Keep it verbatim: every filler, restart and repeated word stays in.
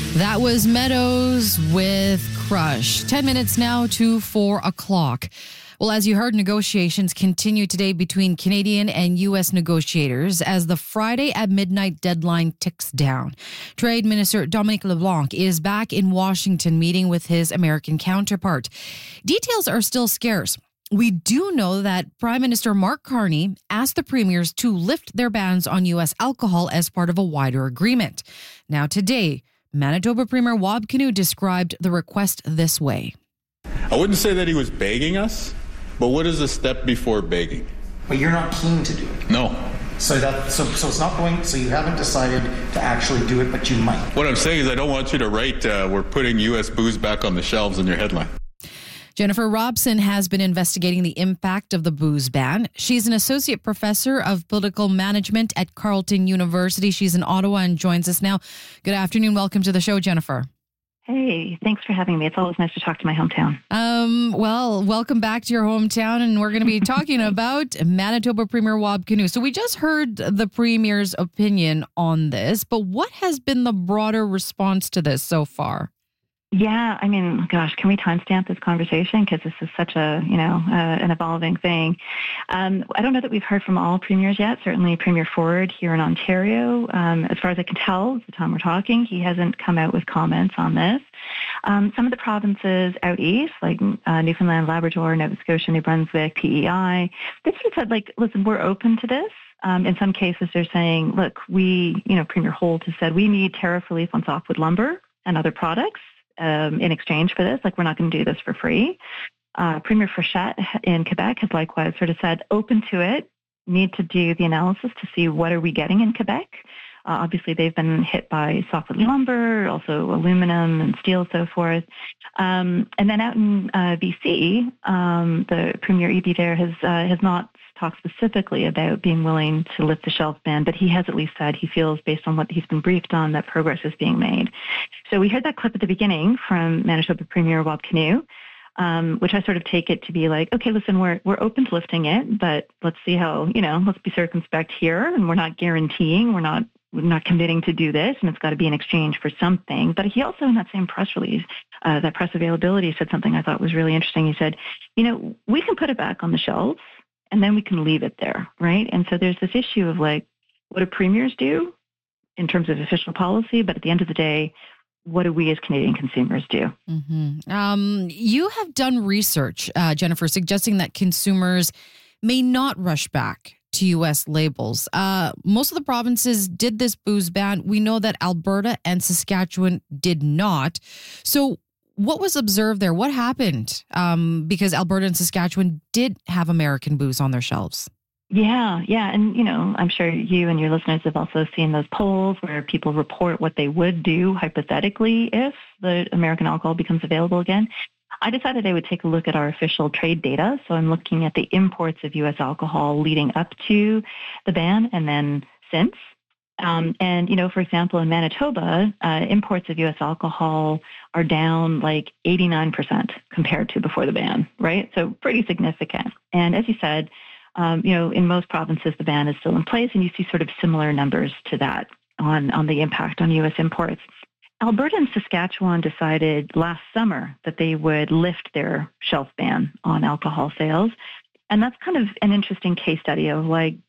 That was Meadows with Crush. Ten minutes now to four o'clock. Well, as you heard, negotiations continue today between Canadian and U S negotiators as the Friday at midnight deadline ticks down. Trade Minister Dominic LeBlanc is back in Washington meeting with his American counterpart. Details are still scarce. We do know that Prime Minister Mark Carney asked the premiers to lift their bans on U S alcohol as part of a wider agreement. Now today, Manitoba Premier Wab Kinew described the request this way. I wouldn't say that he was begging us, but what is the step before begging? But you're not keen to do it. No. So that so so it's not going. So you haven't decided to actually do it, but you might. What I'm saying is I don't want you to write, uh, we're putting U S booze back on the shelves in your headline. Jennifer Robson has been investigating the impact of the booze ban. She's an associate professor of political management at Carleton University. She's in Ottawa and joins us now. Good afternoon. Welcome to the show, Jennifer. Hey, thanks for having me. It's always nice to talk to my hometown. Um, well, welcome back to your hometown, and we're going to be talking about Manitoba Premier Wab Kinew. So we just heard the Premier's opinion on this, but what has been the broader response to this so far? Yeah, I mean, gosh, can we timestamp this conversation? Because this is such a, you know, uh, an evolving thing. Um, I don't know that we've heard from all premiers yet. Certainly Premier Ford here in Ontario, um, as far as I can tell, at the time we're talking, he hasn't come out with comments on this. Um, some of the provinces out east, like uh, Newfoundland, Labrador, Nova Scotia, New Brunswick, P E I, they sort of said, like, listen, we're open to this. Um, in some cases, they're saying, look, we, you know, Premier Holt has said we need tariff relief on softwood lumber and other products. Um, in exchange for this, like we're not going to do this for free. Uh, Premier Frechette in Quebec has likewise sort of said, open to it, need to do the analysis to see what are we getting in Quebec. Uh, obviously, they've been hit by softwood lumber, also aluminum and steel, so forth. Um, and then out in uh, B C, um, the Premier Eby there has uh, has not talked specifically about being willing to lift the shelf ban, but he has at least said he feels, based on what he's been briefed on, that progress is being made. So we heard that clip at the beginning from Manitoba Premier Wab Kinew, um, which I sort of take it to be like, okay, listen, we're we're open to lifting it, but let's see how, you know, let's be circumspect here, and we're not guaranteeing, we're not we're not committing to do this, and it's got to be in exchange for something. But he also, in that same press release, uh, that press availability, said something I thought was really interesting. He said, you know, we can put it back on the shelves, and then we can leave it there, right? And so there's this issue of, like, what do premiers do in terms of official policy? But at the end of the day, what do we as Canadian consumers do? Mm-hmm. Um, you have done research, uh, Jennifer, suggesting that consumers may not rush back to U S labels. Uh, most of the provinces did this booze ban. We know that Alberta and Saskatchewan did not. So what was observed there? What happened? Um, because Alberta and Saskatchewan did have American booze on their shelves. Yeah, yeah. And, you know, I'm sure you and your listeners have also seen those polls where people report what they would do hypothetically if the American alcohol becomes available again. I decided I would take a look at our official trade data. So I'm looking at the imports of U S alcohol leading up to the ban and then since. Um, and, you know, for example, in Manitoba, uh, imports of U S alcohol are down like eighty-nine percent compared to before the ban, right? So pretty significant. And as you said, um, you know, in most provinces, the ban is still in place, and you see sort of similar numbers to that on, on the impact on U S imports. Alberta and Saskatchewan decided last summer that they would lift their shelf ban on alcohol sales. And that's kind of an interesting case study of, like,